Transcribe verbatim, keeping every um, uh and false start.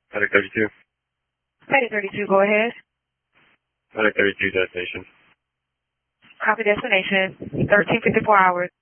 Paddock thirty-two. Paddock thirty-two, go ahead. Paddock thirty-two, destination. Copy destination, thirteen fifty-four hours.